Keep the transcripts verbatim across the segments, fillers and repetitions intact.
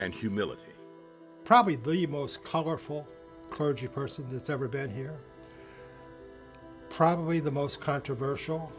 and humility. Probably the most colorful clergy person that's ever been here. Probably the most controversial.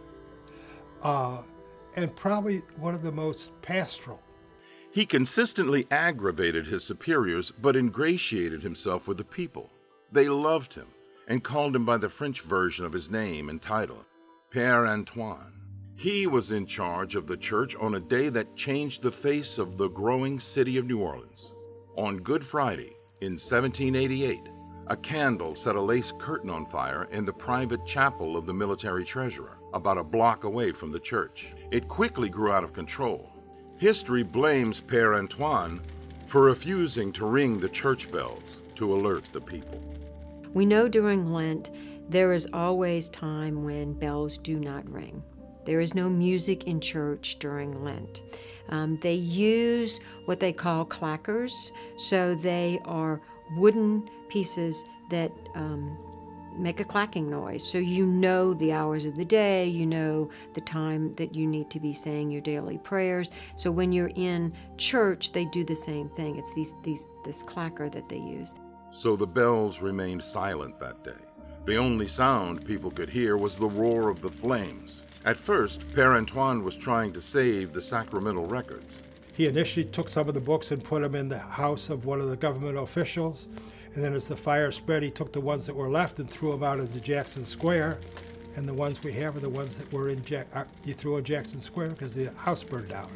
Uh, and probably one of the most pastoral. He consistently aggravated his superiors, but ingratiated himself with the people. They loved him and called him by the French version of his name and title, Père Antoine. He was in charge of the church on a day that changed the face of the growing city of New Orleans. On Good Friday in seventeen eighty-eight, a candle set a lace curtain on fire in the private chapel of the military treasurer, about a block away from the church. It quickly grew out of control. History blames Père Antoine for refusing to ring the church bells to alert the people. We know during Lent there is always time when bells do not ring. There is no music in church during Lent. Um, they use what they call clackers, so they are wooden pieces that um, make a clacking noise. So you know the hours of the day, you know the time that you need to be saying your daily prayers. So when you're in church, they do the same thing. It's these, these, this clacker that they use. So the bells remained silent that day. The only sound people could hear was the roar of the flames. At first, Père Antoine was trying to save the sacramental records. He initially took some of the books and put them in the house of one of the government officials. And then as the fire spread, he took the ones that were left and threw them out into Jackson Square. And the ones we have are the ones that were in Jack he threw in Jackson Square because the house burned down.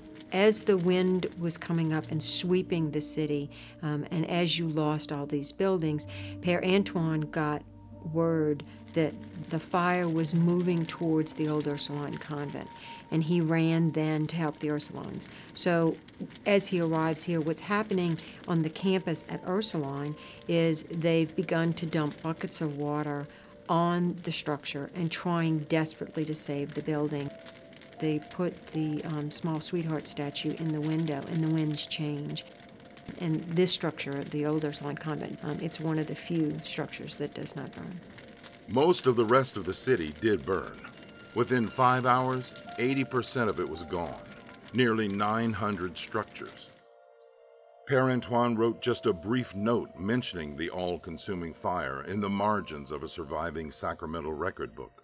As the wind was coming up and sweeping the city, um, and as you lost all these buildings, Père Antoine got word that the fire was moving towards the old Ursuline convent, and he ran then to help the Ursulines. So as he arrives here, what's happening on the campus at Ursuline is they've begun to dump buckets of water on the structure and trying desperately to save the building. They put the um, small sweetheart statue in the window, and the winds change. And this structure, the old Ursuline convent, um, it's one of the few structures that does not burn. Most of the rest of the city did burn. Within five hours, eighty percent of it was gone, nearly nine hundred structures. Père Antoine wrote just a brief note mentioning the all-consuming fire in the margins of a surviving sacramental record book.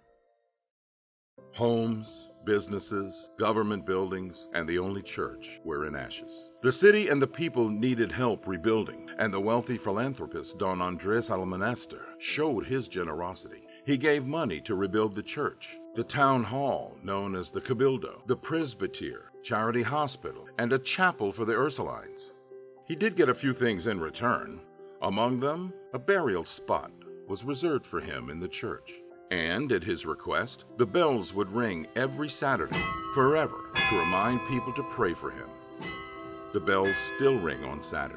Homes, businesses, government buildings, and the only church were in ashes. The city and the people needed help rebuilding, and the wealthy philanthropist Don Andrés Almonester showed his generosity. He gave money to rebuild the church, the town hall known as the Cabildo, the presbytere, charity hospital, and a chapel for the Ursulines. He did get a few things in return. Among them, a burial spot was reserved for him in the church. And at his request, the bells would ring every Saturday, forever, to remind people to pray for him. The bells still ring on Saturday.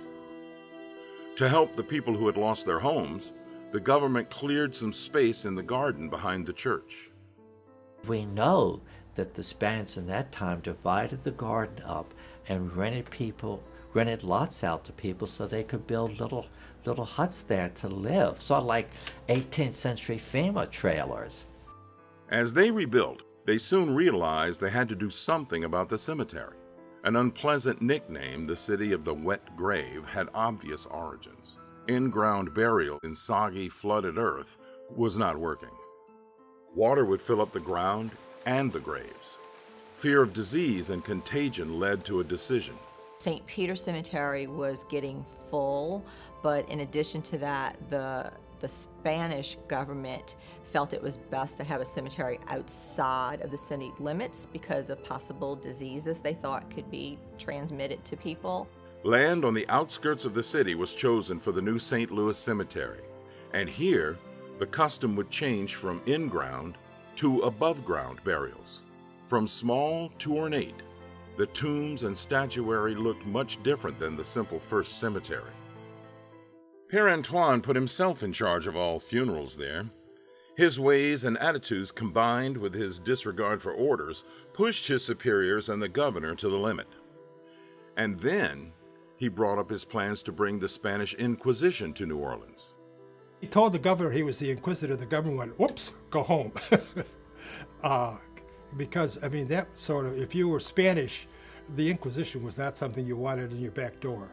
To help the people who had lost their homes, the government cleared some space in the garden behind the church. We know that the Spaniards in that time divided the garden up and rented people, rented lots out to people so they could build little little huts there to live, sort of like eighteenth century FEMA trailers. As they rebuilt, they soon realized they had to do something about the cemetery. An unpleasant nickname, the city of the wet grave, had obvious origins. In-ground burial in soggy, flooded earth was not working. Water would fill up the ground and the graves. Fear of disease and contagion led to a decision. Saint Peter Cemetery was getting full, but in addition to that, the, the Spanish government felt it was best to have a cemetery outside of the city limits because of possible diseases they thought could be transmitted to people. Land on the outskirts of the city was chosen for the new Saint Louis Cemetery, and here the custom would change from in-ground to above-ground burials. From small to ornate, the tombs and statuary looked much different than the simple first cemetery. Père Antoine put himself in charge of all funerals there. His ways and attitudes, combined with his disregard for orders, pushed his superiors and the governor to the limit. And then he brought up his plans to bring the Spanish Inquisition to New Orleans. He told the governor he was the inquisitor. The governor went, whoops, go home. uh, because, I mean, that sort of, if you were Spanish, The Inquisition was not something you wanted in your back door.